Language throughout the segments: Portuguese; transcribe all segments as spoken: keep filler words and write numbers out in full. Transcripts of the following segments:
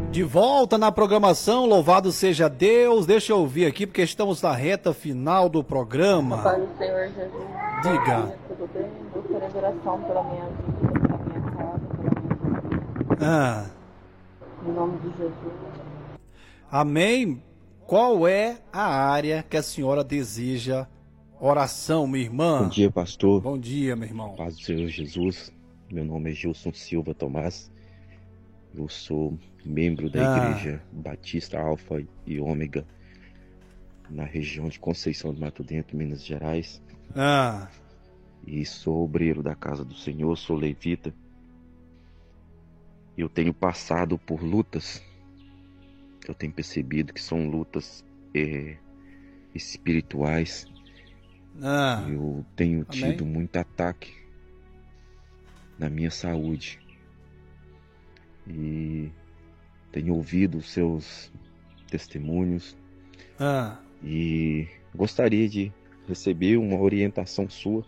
De volta na programação, louvado seja Deus. Deixa eu ouvir aqui, porque estamos na reta final do programa. Pai do Senhor Jesus. Diga. Tudo bem? Gostaria de oração pela minha vida, pela minha casa, pela minha vida. Ah. Em nome de Jesus. Amém. Qual é a área que a senhora deseja oração, minha irmã? Bom dia, pastor. Bom dia, meu irmão. Paz do Senhor Jesus. Meu nome é Gilson Silva Tomás. Eu sou membro da Ah. Igreja Batista Alfa e Ômega na região de Conceição do Mato Dentro, Minas Gerais. Ah. E sou obreiro da casa do Senhor, sou levita. Eu tenho passado por lutas. Eu tenho percebido que são lutas é, espirituais. Ah. Eu tenho Amém. tido muito ataque na minha saúde. E tenho ouvido os seus testemunhos. Ah. E gostaria de receber uma orientação sua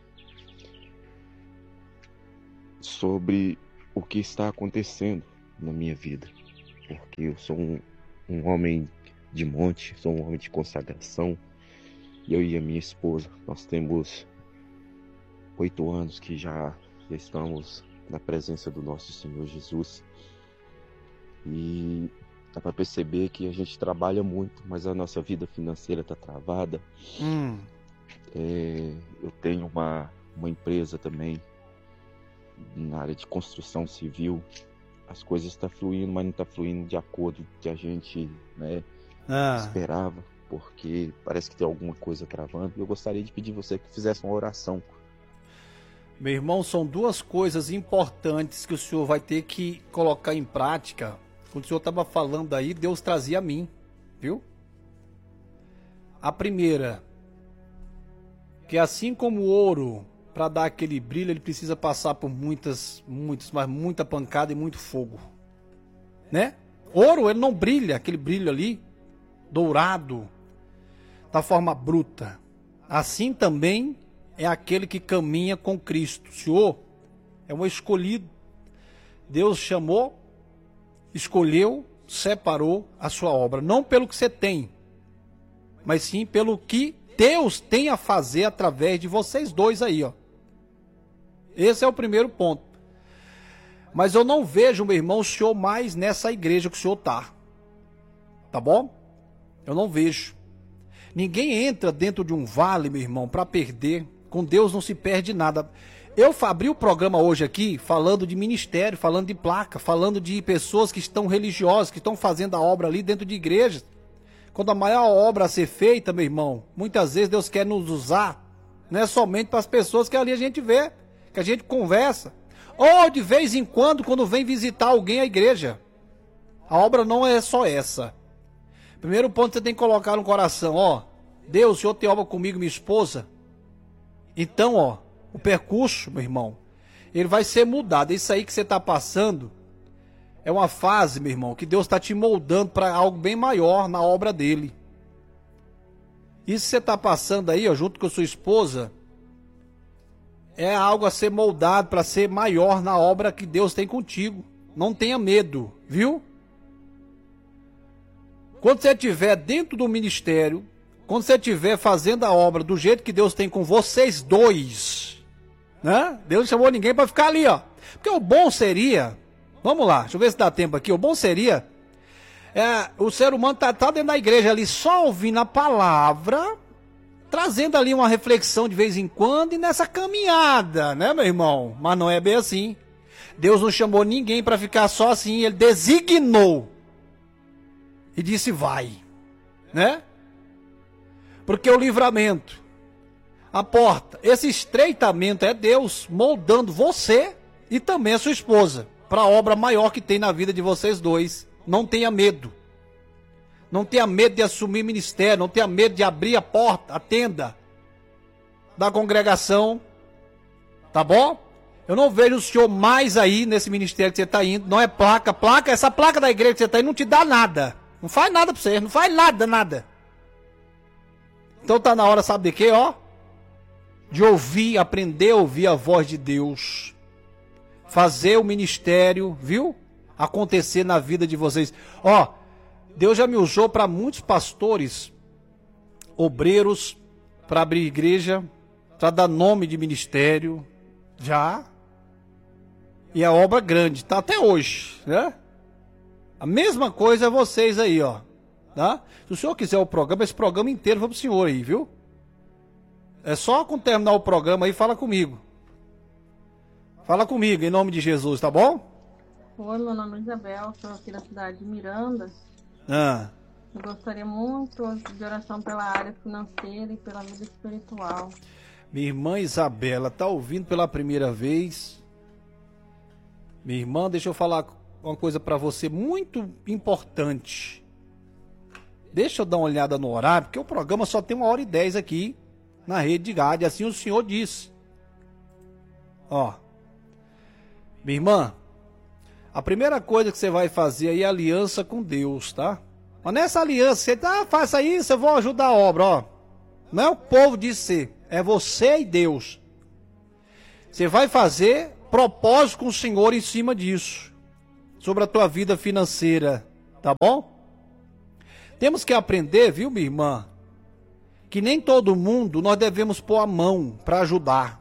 sobre o que está acontecendo na minha vida. Porque eu sou um, um homem de monte, sou um homem de consagração. Eu e a minha esposa, nós temos oito anos que já estamos na presença do nosso Senhor Jesus. E dá para perceber que a gente trabalha muito, mas a nossa vida financeira está travada. Hum. É, eu tenho uma, uma empresa também na área de construção civil. As coisas estão fluindo, mas não está fluindo de acordo com o que a gente, né, Ah. esperava, porque parece que tem alguma coisa travando. E eu gostaria de pedir você que fizesse uma oração. Meu irmão, são duas coisas importantes que o senhor vai ter que colocar em prática. Quando o senhor estava falando aí, Deus trazia a mim, viu? A primeira, que assim como o ouro, para dar aquele brilho, ele precisa passar por muitas, muitas, mas muita pancada e muito fogo, né? Ouro, ele não brilha, aquele brilho ali, dourado, da forma bruta. Assim também é aquele que caminha com Cristo. O Senhor é um escolhido. Deus chamou, escolheu, separou a sua obra. Não pelo que você tem, mas sim pelo que Deus tem a fazer através de vocês dois aí, ó. Esse é o primeiro ponto. Mas eu não vejo, meu irmão, o senhor mais nessa igreja que o senhor tá. Tá bom? Eu não vejo. Ninguém entra dentro de um vale, meu irmão, para perder. Com Deus não se perde nada. Eu abri o programa hoje aqui falando de ministério, falando de placa, falando de pessoas que estão religiosas, que estão fazendo a obra ali dentro de igrejas. Quando a maior obra a ser feita, meu irmão, muitas vezes Deus quer nos usar, não é somente para as pessoas que ali a gente vê, que a gente conversa. Ou de vez em quando, quando vem visitar alguém à igreja. A obra não é só essa. Primeiro ponto, você tem que colocar no coração, ó, Deus, o Senhor tem obra comigo, minha esposa. Então, ó, o percurso, meu irmão, ele vai ser mudado. Isso aí que você está passando é uma fase, meu irmão, que Deus está te moldando para algo bem maior na obra dele. Isso que você está passando aí, ó, junto com a sua esposa, é algo a ser moldado para ser maior na obra que Deus tem contigo. Não tenha medo, viu? Quando você estiver dentro do ministério, quando você estiver fazendo a obra do jeito que Deus tem com vocês dois, né? Deus não chamou ninguém para ficar ali, ó. Porque o bom seria, vamos lá, deixa eu ver se dá tempo aqui. O bom seria, é, o ser humano tá, tá dentro da igreja ali, só ouvindo a palavra, trazendo ali uma reflexão de vez em quando e nessa caminhada, né, meu irmão? Mas não é bem assim. Deus não chamou ninguém para ficar só assim, ele designou e disse vai, né? Porque o livramento, a porta, esse estreitamento é Deus moldando você e também a sua esposa para a obra maior que tem na vida de vocês dois. Não tenha medo. Não tenha medo de assumir ministério, não tenha medo de abrir a porta, a tenda da congregação. Tá bom? Eu não vejo o senhor mais aí nesse ministério que você está indo. Não é placa, placa, essa placa da igreja que você está indo não te dá nada. Não faz nada para você, não faz nada, nada. Então tá na hora, sabe de quê, ó? De ouvir, aprender a ouvir a voz de Deus. Fazer o ministério, viu? acontecer na vida de vocês. Ó, Deus já me usou para muitos pastores, obreiros, para abrir igreja, para dar nome de ministério, já. E a obra grande, tá até hoje, né? A mesma coisa é vocês aí, ó, tá? Se o senhor quiser o programa, esse programa inteiro vai pro senhor aí, viu? É só quando terminar o programa aí, fala comigo. Fala comigo, em nome de Jesus, tá bom? Oi, meu nome é Isabel, sou aqui da cidade de Miranda. Ah. Eu gostaria muito de oração pela área financeira e pela vida espiritual. Minha irmã Isabela, tá ouvindo pela primeira vez? Minha irmã, deixa eu falar uma coisa para você muito importante. Deixa eu dar uma olhada no horário, porque o programa só tem uma hora e dez aqui na rede de rádio, assim o senhor disse. Ó, minha irmã, a primeira coisa que você vai fazer aí é aliança com Deus, tá? Mas nessa aliança, você tá, ah, faça isso, eu vou ajudar a obra, ó. Não é o povo de ser, é você e Deus. Você vai fazer propósito com o Senhor em cima disso, sobre a tua vida financeira, tá bom? Temos que aprender, viu, minha irmã, que nem todo mundo nós devemos pôr a mão para ajudar.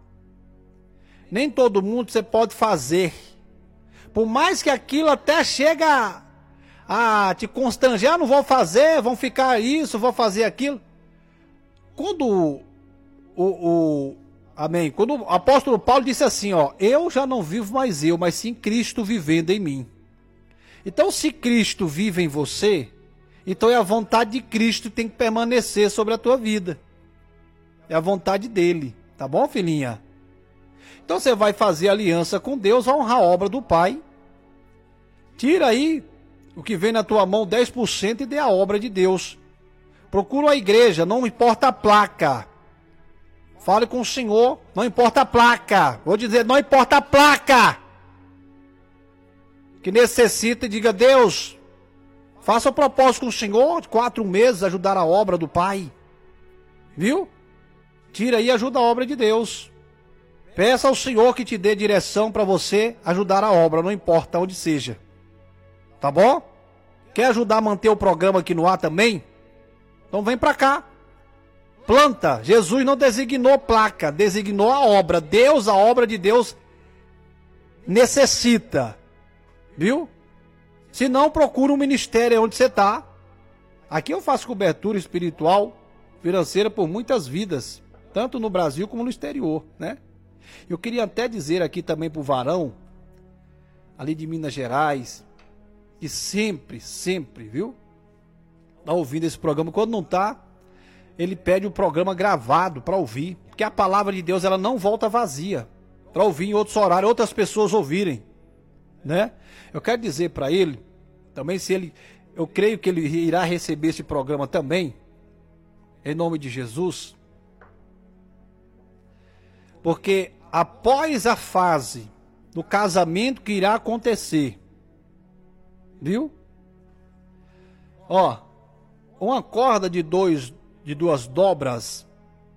Nem todo mundo você pode fazer. Por mais que aquilo até chega a, a te constranger, ah, não vou fazer, vão ficar isso, vou fazer aquilo. Quando o, o, o amém, quando o apóstolo Paulo disse assim, ó, eu já não vivo mais eu, mas sim Cristo vivendo em mim. Então, se Cristo vive em você, então é a vontade de Cristo que tem que permanecer sobre a tua vida. É a vontade dele, tá bom, filhinha? Então você vai fazer aliança com Deus, vai honrar a obra do Pai. Tira aí o que vem na tua mão, dez por cento, e dê a obra de Deus. Procura a igreja, não importa a placa. Fale com o Senhor, não importa a placa. Vou dizer, não importa a placa. Que necessita, diga, Deus, faça o propósito com o Senhor, de quatro meses, ajudar a obra do Pai. Viu? Tira aí e ajuda a obra de Deus. Peça ao Senhor que te dê direção para você ajudar a obra, não importa onde seja. Tá bom? Quer ajudar a manter o programa aqui no ar também? Então vem para cá. Planta. Jesus não designou placa, designou a obra. Deus, a obra de Deus, necessita. Viu? Se não, procura um ministério onde você está. Aqui eu faço cobertura espiritual, financeira por muitas vidas, tanto no Brasil como no exterior, né? Eu queria até dizer aqui também pro varão, ali de Minas Gerais, que sempre, sempre, viu? Tá ouvindo esse programa. Quando não tá, ele pede o programa gravado para ouvir, porque a palavra de Deus, ela não volta vazia, para ouvir em outros horários, outras pessoas ouvirem, né? Eu quero dizer para ele, também se ele, eu creio que ele irá receber esse programa também, em nome de Jesus, porque após a fase do casamento que irá acontecer, viu? Ó, uma corda de dois, de duas dobras,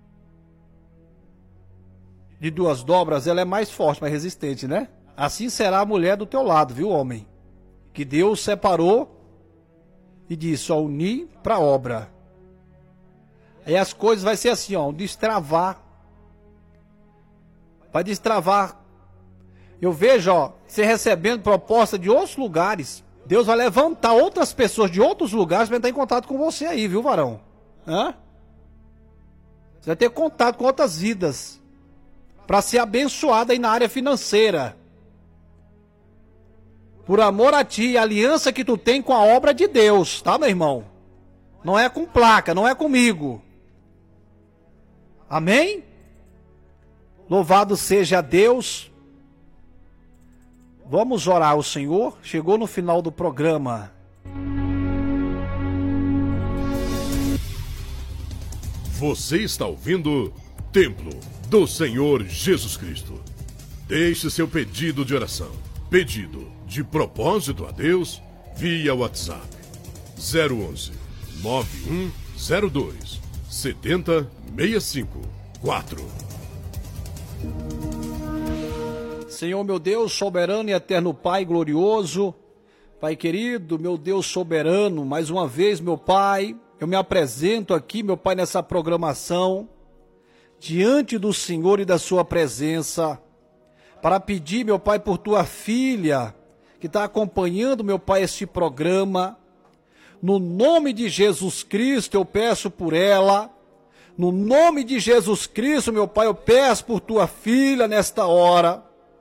de duas dobras, ela é mais forte, mais resistente, né? Assim será a mulher do teu lado, viu, homem? Que Deus separou e disse, ó, unir para a obra. Aí as coisas vai ser assim, ó, destravar. Vai destravar. Eu vejo, ó, você recebendo proposta de outros lugares. Deus vai levantar outras pessoas de outros lugares para entrar em contato com você aí, viu, varão? Hã? Você vai ter contato com outras vidas para ser abençoado aí na área financeira. Por amor a ti, a aliança que tu tem com a obra de Deus, tá, meu irmão? Não é com placa, não é comigo. Amém? Louvado seja Deus. Vamos orar ao Senhor. Chegou no final do programa. Você está ouvindo Templo do Senhor Jesus Cristo. Deixe seu pedido de oração, pedido de propósito a Deus, via WhatsApp zero onze, nove um zero dois, sete zero seis cinco quatro. Senhor, meu Deus, soberano e eterno Pai glorioso, Pai querido, meu Deus soberano, mais uma vez, meu Pai, eu me apresento aqui, meu Pai, nessa programação, diante do Senhor e da sua presença, para pedir, meu Pai, por tua filha, que está acompanhando, meu Pai, este programa. No nome de Jesus Cristo, eu peço por ela. No nome de Jesus Cristo, meu Pai, eu peço por tua filha nesta hora.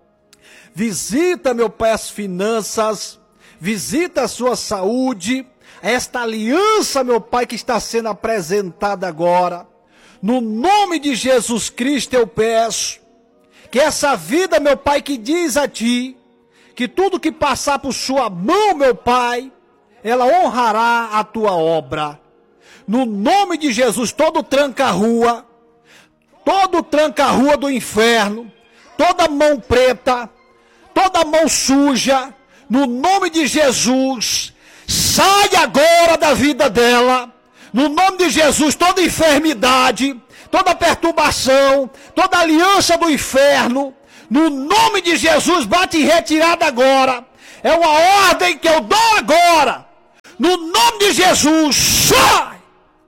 Visita, meu Pai, as finanças, visita a sua saúde, esta aliança, meu Pai, que está sendo apresentada agora. No nome de Jesus Cristo eu peço que essa vida, meu Pai, que diz a Ti, que tudo que passar por sua mão, meu Pai, ela honrará a Tua obra. No nome de Jesus, todo tranca-rua, todo tranca-rua do inferno, toda mão preta, toda mão suja, no nome de Jesus, sai agora da vida dela. No nome de Jesus, toda enfermidade, toda perturbação, toda aliança do inferno, no nome de Jesus, bate em retirada agora. É uma ordem que eu dou agora. No nome de Jesus, sai!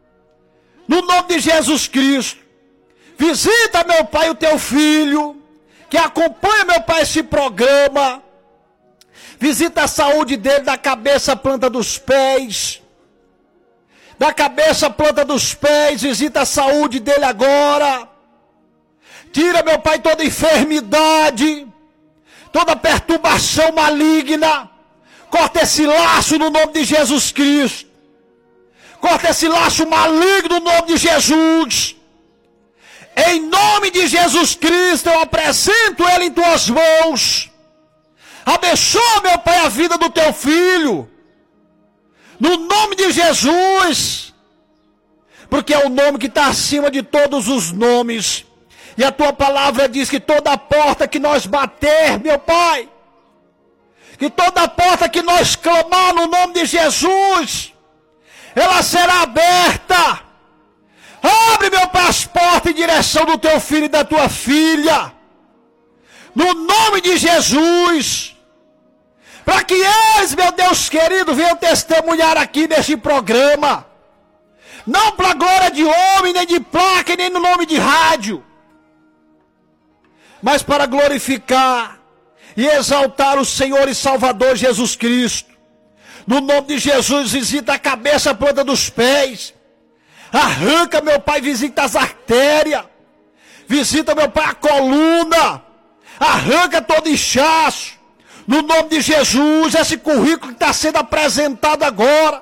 No nome de Jesus Cristo, visita, meu Pai, o teu filho, que acompanha, meu Pai, esse programa. Visita a saúde dele, da cabeça à planta dos pés. Da cabeça à planta dos pés, visita a saúde dele agora. Tira, meu Pai, toda enfermidade, toda perturbação maligna. Corta esse laço no nome de Jesus Cristo. Corta esse laço maligno no nome de Jesus. Em nome de Jesus Cristo, eu apresento ele em tuas mãos. Abençoa, meu Pai, a vida do teu filho. No nome de Jesus. Porque é o nome que está acima de todos os nomes. E a tua palavra diz que toda porta que nós bater, meu Pai, que toda porta que nós clamar no nome de Jesus, ela será aberta. Abre, meu Pai, as portas em direção do teu filho e da tua filha. No nome de Jesus. Para que eles, meu Deus querido, venham testemunhar aqui neste programa. Não para a glória de homem, nem de placa, nem no nome de rádio. Mas para glorificar e exaltar o Senhor e Salvador Jesus Cristo. No nome de Jesus, visita a cabeça, a planta dos pés. Arranca, meu Pai, visita as artérias. Visita, meu Pai, a coluna. Arranca todo inchaço. No nome de Jesus, esse currículo que está sendo apresentado agora.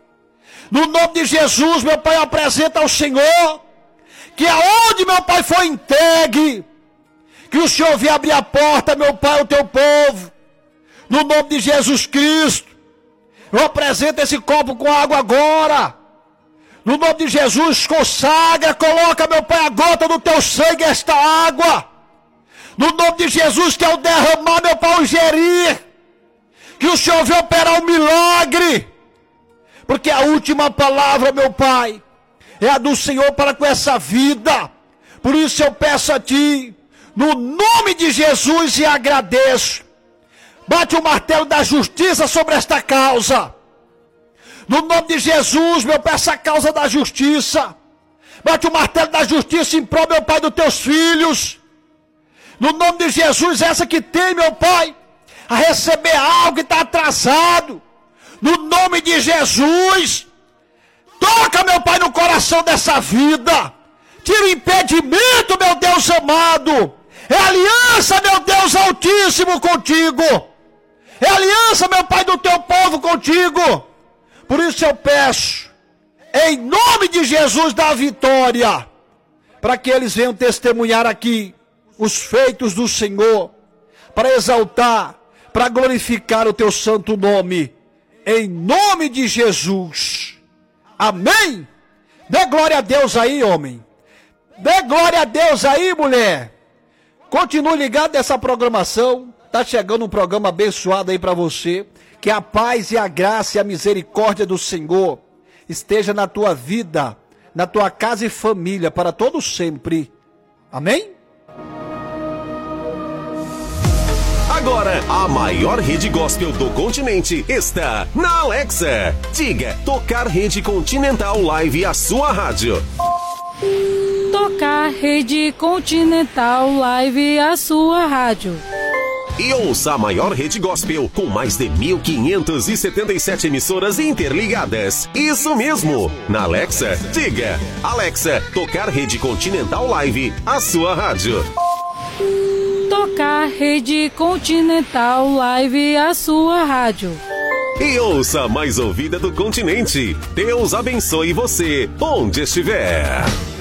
No nome de Jesus, meu Pai, apresenta ao Senhor. Que aonde, meu Pai, foi entregue, que o Senhor venha abrir a porta, meu Pai, ao teu povo. No nome de Jesus Cristo. Eu apresento esse copo com água agora. No nome de Jesus, consagra, coloca, meu Pai, a gota do teu sangue, esta água. No nome de Jesus, que ao derramar, meu Pai, o gerir, que o Senhor venha operar um milagre. Porque a última palavra, meu Pai, é a do Senhor para com essa vida. Por isso eu peço a Ti, no nome de Jesus, e agradeço. Bate o martelo da justiça sobre esta causa. No nome de Jesus, meu Pai, essa causa da justiça. Bate o martelo da justiça em prol, meu Pai, dos teus filhos. No nome de Jesus, essa que tem, meu Pai, a receber algo que está atrasado. No nome de Jesus, toca, meu Pai, no coração dessa vida. Tira o impedimento, meu Deus amado. É aliança, meu Deus altíssimo, contigo. É aliança, meu Pai, do teu povo contigo. Por isso eu peço, em nome de Jesus, da vitória, para que eles venham testemunhar aqui os feitos do Senhor, para exaltar, para glorificar o teu santo nome, em nome de Jesus. Amém? Dê glória a Deus aí, homem. Dê glória a Deus aí, mulher. Continue ligado nessa programação. Tá chegando um programa abençoado aí para você. Que a paz e a graça e a misericórdia do Senhor esteja na tua vida, na tua casa e família, para todo sempre. Amém? Agora, a maior rede gospel do continente está na Alexa. Diga, tocar Rede Continental Live, a sua rádio. Tocar Rede Continental Live, a sua rádio. E ouça a maior rede gospel com mais de mil quinhentas e setenta e sete emissoras interligadas. Isso mesmo! Na Alexa, diga, Alexa, tocar Rede Continental Live, a sua rádio. Tocar Rede Continental Live, a sua rádio. E ouça a mais ouvida do continente. Deus abençoe você, onde estiver.